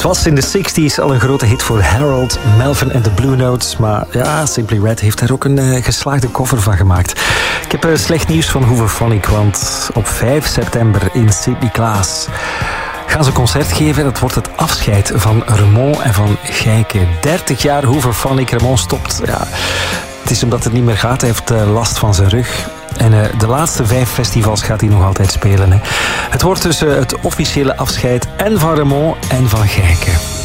Het was in de 60s al een grote hit voor Harold, Melvin and the Blue Notes. Maar ja, Simply Red heeft er ook een geslaagde cover van gemaakt. Ik heb slecht nieuws van Hooverphonic, want op 5 september in Sint-Niklaas gaan ze een concert geven. Dat wordt het afscheid van Raymond en van Gijke. 30 jaar Hooverphonic. Raymond stopt. Ja, het is omdat het niet meer gaat. Hij heeft last van zijn rug. En de laatste 5 festivals gaat hij nog altijd spelen. Hè. Het wordt dus het officiële afscheid en van Raymond en van Gijke.